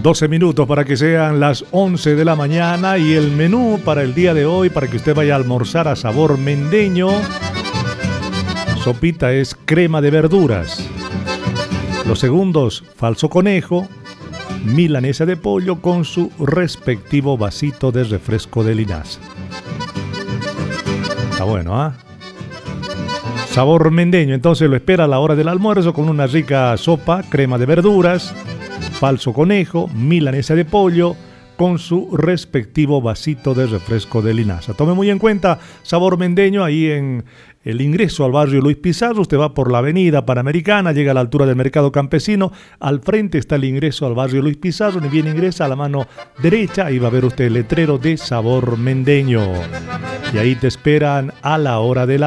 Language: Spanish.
12 minutos para que sean las 11 de la mañana y el menú para el día de hoy, para que usted vaya a almorzar a sabor mendeño. Sopita es crema de verduras. Los segundos, falso conejo, milanesa de pollo con su respectivo vasito de refresco de linaza. Está bueno, ¿ah? Sabor mendeño, entonces lo espera a la hora del almuerzo con una rica sopa, crema de verduras, falso conejo, milanesa de pollo con su respectivo vasito de refresco de linaza. Tome muy en cuenta Sabor Mendeño ahí en el ingreso al barrio Luis Pizarro. Usted va por la avenida Panamericana, llega a la altura del Mercado Campesino. Al frente está el ingreso al barrio Luis Pizarro. Ni bien ingresa a la mano derecha, ahí va a ver usted el letrero de Sabor Mendeño. Y ahí te esperan a la hora de la